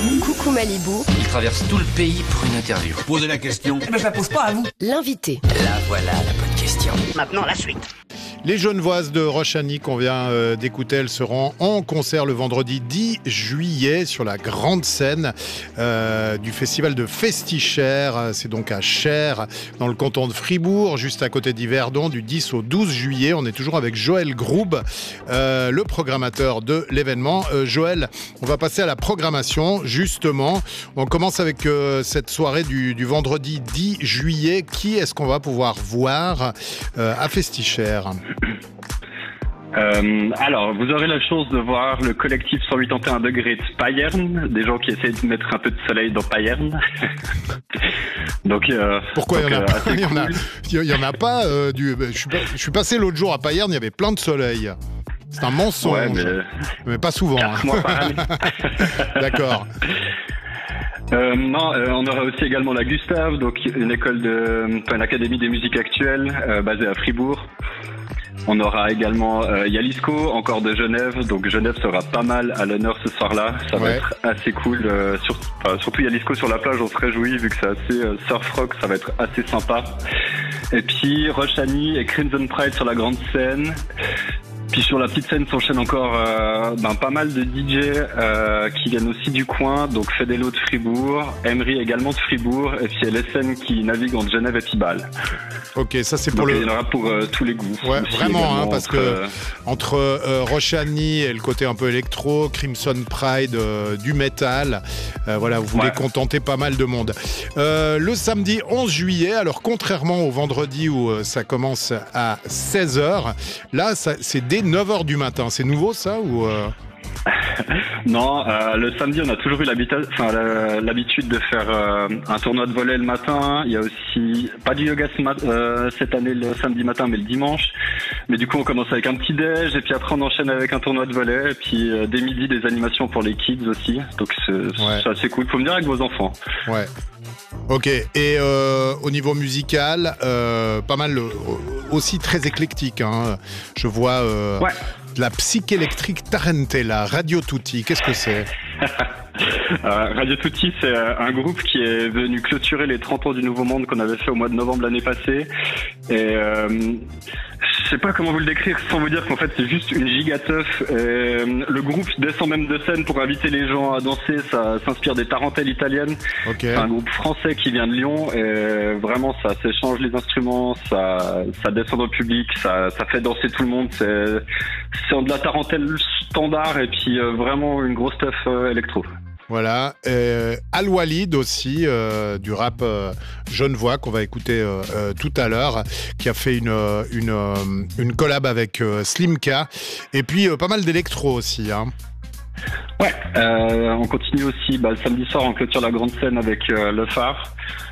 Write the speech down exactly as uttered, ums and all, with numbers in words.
Coucou Malibu. Il traverse tout le pays pour une interview. Posez la question. Eh ben, je la pose pas à vous. L'invité. Là voilà la bonne question. Maintenant, la suite. Les Genevoises de Roche-Chagny qu'on vient euh, d'écouter, elles seront en concert le vendredi dix juillet sur la grande scène euh, du festival de Festi-Cher. C'est donc à Cher, dans le canton de Fribourg, juste à côté d'Yverdon, du dix au douze juillet. On est toujours avec Joël Groub, euh, le programmateur de l'événement. Euh, Joël, on va passer à la programmation, justement. On commence avec euh, cette soirée du, du vendredi dix juillet. Qui est-ce qu'on va pouvoir voir euh, à Festi-Cher ? Euh, alors, vous aurez la chance de voir le collectif cent quatre-vingt-et un degrés de Payerne, des gens qui essaient de mettre un peu de soleil dans Payerne. donc, euh, pourquoi donc, il y en a euh, pas assez Il y en a, cool. il y en a pas. Euh, du, je, suis pas je suis passé l'autre jour à Payerne, il y avait plein de soleil. C'est un mensonge, Ouais, mais... mais pas souvent. Quatre mois par année. D'accord. Euh, non, euh, on aura aussi également la Gustave, donc une école de, enfin, une académie des musiques actuelles euh, basée à Fribourg. On aura également euh, Jalisco, encore de Genève, donc Genève sera pas mal à l'honneur ce soir-là. Ça va Ouais. être assez cool, euh, sur, enfin, surtout Jalisco sur la plage, on se réjouit vu que c'est assez euh, surf rock, ça va être assez sympa. Et puis Roche-Chagny et Crimson Pride sur la grande scène. Puis sur la petite scène s'enchaînent encore euh, ben, pas mal de D J euh, qui viennent aussi du coin, donc Fedelo de Fribourg, Emery également de Fribourg, et puis L S N qui navigue entre Genève et Pibal. Ok, ça c'est pour Donc le. il y en aura pour euh, tous les goûts. Ouais, Aussi vraiment, hein, également parce entre, que euh, entre euh, Roche-Chagny et le côté un peu électro, Crimson Pride, euh, du métal, euh, voilà, vous voulez Ouais. contenter pas mal de monde. Euh, le samedi onze juillet, alors contrairement au vendredi où euh, ça commence à seize heures, là ça, c'est dès neuf heures du matin. C'est nouveau ça ou euh... Non, euh, le samedi, on a toujours eu l'habitude, enfin, la- l'habitude de faire euh, un tournoi de volley le matin. Il y a aussi pas du yoga ce mat- euh, cette année le samedi matin, mais le dimanche. Mais du coup, on commence avec un petit déj et puis après, on enchaîne avec un tournoi de volley. Et puis euh, dès midi, des animations pour les kids aussi. Donc c'est Ouais. c'est assez cool. Faut venir avec vos enfants. Ouais. Ok. Et euh, au niveau musical, euh, pas mal euh, aussi très éclectique. Hein. Je vois euh, Ouais. de la psychélectrique Tarantella, Radio Tutti. Qu'est-ce que c'est ? Euh, Radio Tutti, c'est euh, un groupe qui est venu clôturer les trente ans du Nouveau Monde qu'on avait fait au mois de novembre l'année passée. Et euh, je sais pas comment vous le décrire sans vous dire qu'en fait c'est juste une giga teuf. Et, euh, le groupe descend même de scène pour inviter les gens à danser. Ça s'inspire des tarentelles italiennes. Ok. C'est un groupe français qui vient de Lyon. Et vraiment, ça s'échange les instruments, ça, ça descend dans le public, ça, ça fait danser tout le monde. C'est, c'est de la tarentelle standard et puis euh, vraiment une grosse teuf euh, électro. Voilà. Euh, Al Walid aussi, euh, du rap euh, genevois qu'on va écouter euh, euh, tout à l'heure, qui a fait une, euh, une, euh, une collab avec euh, Slimka. Et puis euh, pas mal d'électro aussi. Hein. Ouais, euh, on continue aussi bah, le samedi soir, on clôture la grande scène avec euh, Le Phare.